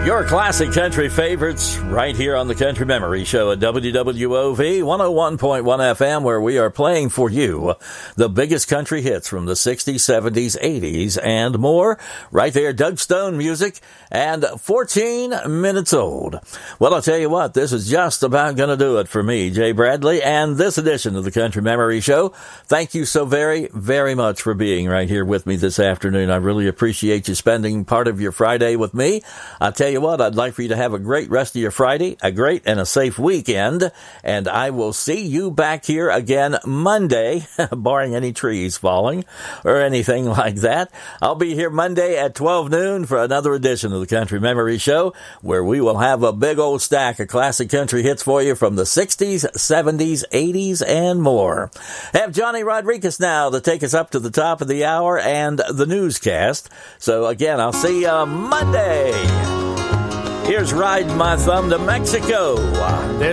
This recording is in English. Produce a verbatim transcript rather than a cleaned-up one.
Your classic country favorites right here on the Country Memory Show at W W O V one oh one point one F M, where we are playing for you the biggest country hits from the sixties, seventies, eighties, and more. Right there, Doug Stone music, and fourteen minutes old. Well, I'll tell you what, this is just about going to do it for me, Jay Bradley, and this edition of the Country Memory Show. Thank you so very, very much for being right here with me this afternoon. I really appreciate you spending part of your Friday with me. I'll tell you what, I'd like for you to have a great rest of your Friday, a great and a safe weekend, and I will see you back here again Monday, barring any trees falling or anything like that. I'll be here Monday at twelve noon for another edition of the Country Memory Show, where we will have a big old stack of classic country hits for you from the sixties, seventies, eighties, and more. Have Johnny Rodriguez now to take us up to the top of the hour and the newscast. So again, I'll see you Monday. Here's Riding My Thumb to Mexico. There's